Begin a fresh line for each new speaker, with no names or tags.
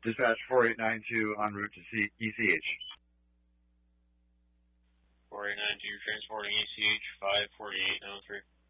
Dispatch 4892 en route to ECH.
4892 transporting ECH 54893.